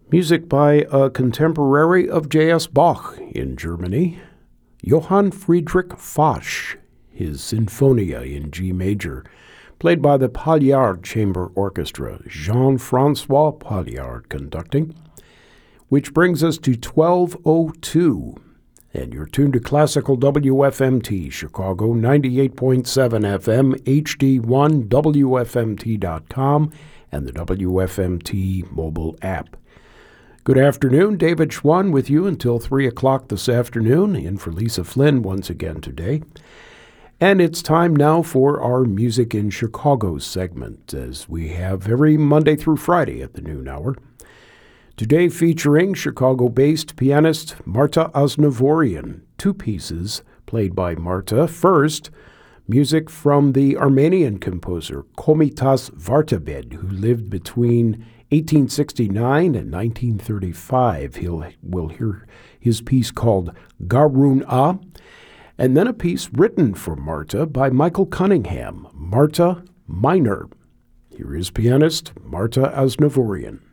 Music by a contemporary of J.S. Bach in Germany, Johann Friedrich Fasch, his Sinfonia in G major, played by the Paillard Chamber Orchestra, Jean-Francois Paillard conducting, which brings us to 12:02. And you're tuned to Classical WFMT, Chicago 98.7 FM, HD1, WFMT.com, and the WFMT mobile app. Good afternoon, David Schwann with you until 3 o'clock this afternoon, in for Lisa Flynn once again today. And it's time now for our Music in Chicago segment, as we have every Monday through Friday at the noon hour. Today featuring Chicago-based pianist Marta Aznavourian, two pieces played by Marta. First, music from the Armenian composer Komitas Vartabed, who lived between 1869 and 1935. We'll hear his piece called Garun A, and then a piece written for Marta by Michael Cunningham, Marta Minor. Here is pianist Marta Aznavourian.